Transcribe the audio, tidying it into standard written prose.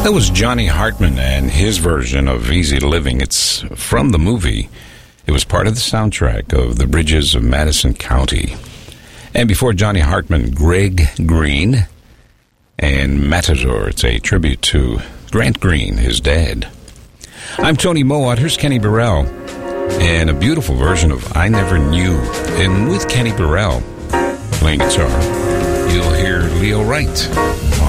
That was Johnny Hartman and his version of Easy Living. It's from the movie. It was part of the soundtrack of The Bridges of Madison County. And before Johnny Hartman, Greg Green and Matador. It's a tribute to Grant Green, his dad. I'm Tony Mowat. Here's Kenny Burrell and a beautiful version of I Never Knew. And with Kenny Burrell playing guitar, you'll hear Leo Wright